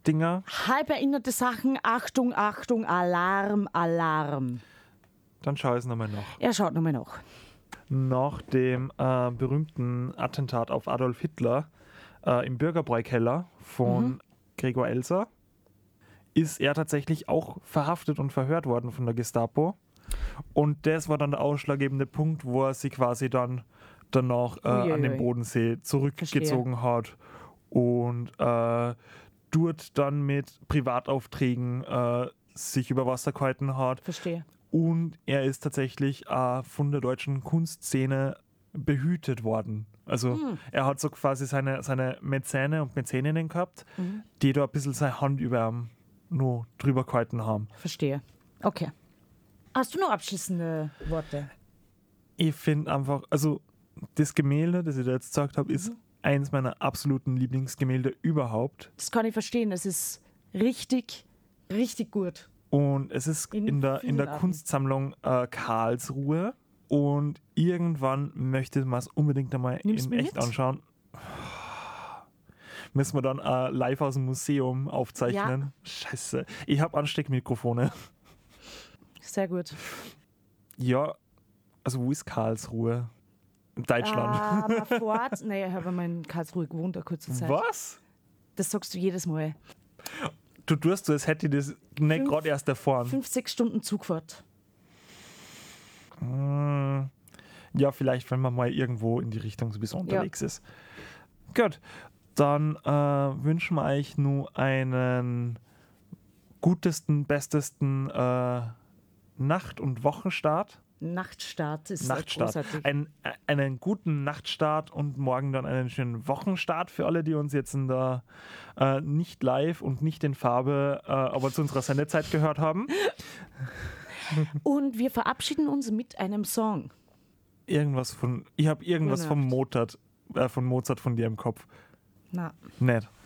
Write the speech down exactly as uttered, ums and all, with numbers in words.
Dinger. Halb erinnerte Sachen, Achtung, Achtung, Alarm, Alarm. Dann schau es nochmal nach. Er schaut nochmal nach. Nach dem äh, berühmten Attentat auf Adolf Hitler äh, im Bürgerbräukeller von mhm. Gregor Elser ist er tatsächlich auch verhaftet und verhört worden von der Gestapo. Und das war dann der ausschlaggebende Punkt, wo er sich quasi dann danach äh, an den Bodensee zurückgezogen Verstehe. hat und äh, dort dann mit Privataufträgen äh, sich über Wasser gehalten hat. Verstehe. Und er ist tatsächlich äh, von der deutschen Kunstszene behütet worden. Also mhm. er hat so quasi seine, seine Mäzene und Mäzeninnen gehabt, mhm. die da ein bisschen seine Hand über ihm nur drüber gehalten haben. Verstehe. Okay. Hast du noch abschließende Worte? Ich finde einfach, also das Gemälde, das ich da jetzt gesagt habe, mhm. ist eins meiner absoluten Lieblingsgemälde überhaupt. Das kann ich verstehen. Es ist richtig, richtig gut. Und es ist in, in der, in der Kunstsammlung äh, Karlsruhe. Und irgendwann möchte man es unbedingt einmal Nimmst in echt mit? anschauen. Müssen wir dann äh, live aus dem Museum aufzeichnen. Ja. Scheiße. Ich habe Ansteckmikrofone. Sehr gut. Ja, also wo ist Karlsruhe? In Deutschland. Ah, mal fort. Naja, ich habe mal in Karlsruhe gewohnt, eine kurze Zeit. Was? Das sagst du jedes Mal. Du tust so, als hätte ich das nicht gerade erst erfahren. Fünf, sechs Stunden Zugfahrt. Hm, ja, vielleicht, wenn man mal irgendwo in die Richtung so ein bisschen unterwegs ja. ist. Gut, dann äh, wünschen wir euch nur einen gutesten, bestesten äh, Nacht- und Wochenstart. Nachtstart ist Nachtstart. großartig. Ein, einen guten Nachtstart und morgen dann einen schönen Wochenstart für alle, die uns jetzt in der äh, nicht live und nicht in Farbe, äh, aber zu unserer Sendezeit gehört haben. Und wir verabschieden uns mit einem Song. Irgendwas von, ich habe irgendwas vom Mozart, äh, von Mozart von dir im Kopf. Na. Nett.